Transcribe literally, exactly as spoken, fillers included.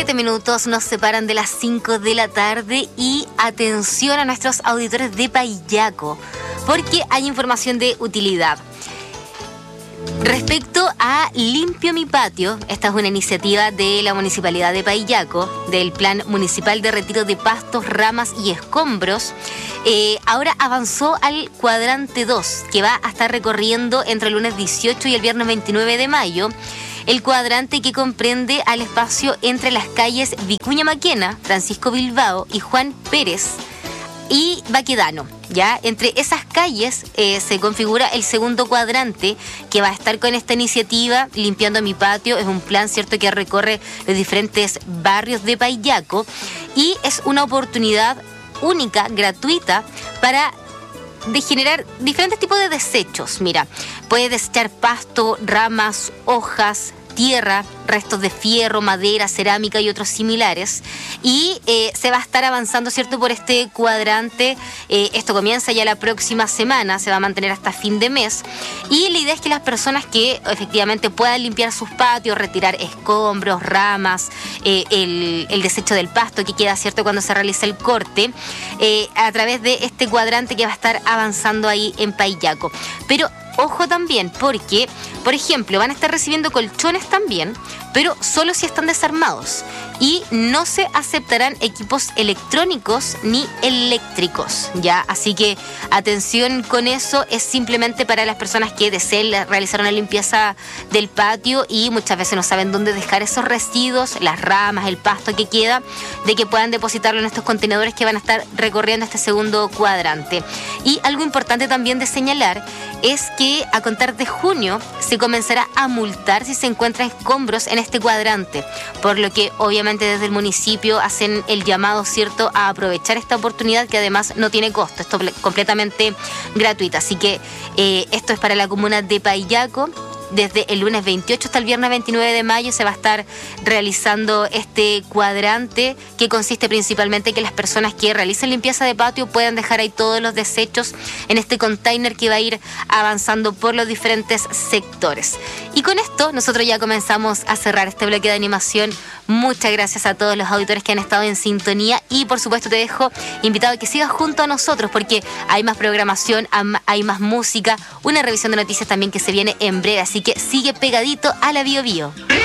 Siete minutos nos separan de las cinco de la tarde y atención a nuestros auditores de Paillaco, porque hay información de utilidad. Respecto a Limpio Mi Patio, esta es una iniciativa de la Municipalidad de Paillaco, del Plan Municipal de Retiro de Pastos, Ramas y Escombros. Eh, ahora avanzó al cuadrante dos, que va a estar recorriendo entre el lunes dieciocho y el viernes veintinueve de mayo. El cuadrante que comprende al espacio entre las calles Vicuña Maquena, Francisco Bilbao y Juan Pérez y Baquedano. Ya entre esas calles eh, se configura el segundo cuadrante que va a estar con esta iniciativa Limpiando Mi Patio. Es un plan, cierto, que recorre los diferentes barrios de Paillaco y es una oportunidad única, gratuita, para de generar diferentes tipos de desechos. Mira, puedes desechar pasto, ramas, hojas, tierra, restos de fierro, madera, cerámica y otros similares. Y eh, se va a estar avanzando, ¿cierto?, por este cuadrante. Eh, esto comienza ya la próxima semana, se va a mantener hasta fin de mes. Y la idea es que las personas que efectivamente puedan limpiar sus patios, retirar escombros, ramas, eh, el, el desecho del pasto que queda, ¿cierto?, cuando se realiza el corte, eh, a través de este cuadrante que va a estar avanzando ahí en Paillaco. Pero ojo también, porque, por ejemplo, van a estar recibiendo colchones también, pero solo si están desarmados. Y no se aceptarán equipos electrónicos ni eléctricos, ¿ya? Así que atención con eso, es simplemente para las personas que deseen realizar una limpieza del patio y muchas veces no saben dónde dejar esos residuos, las ramas, el pasto que queda, de que puedan depositarlo en estos contenedores que van a estar recorriendo este segundo cuadrante. Y algo importante también de señalar es que a contar de junio se comenzará a multar si se encuentran escombros en este cuadrante, por lo que obviamente desde el municipio hacen el llamado, ¿cierto?, a aprovechar esta oportunidad que además no tiene costo, esto es completamente gratuita. Así que eh, esto es para la comuna de Paillaco. Desde el lunes veintiocho hasta el viernes veintinueve de mayo se va a estar realizando este cuadrante, que consiste principalmente en que las personas que realicen limpieza de patio puedan dejar ahí todos los desechos en este container que va a ir avanzando por los diferentes sectores. Y con esto nosotros ya comenzamos a cerrar este bloque de animación. Muchas gracias a todos los auditores que han estado en sintonía y por supuesto te dejo invitado a que sigas junto a nosotros porque hay más programación, hay más música, una revisión de noticias también que se viene en breve, así que sigue pegadito a la Bio Bio.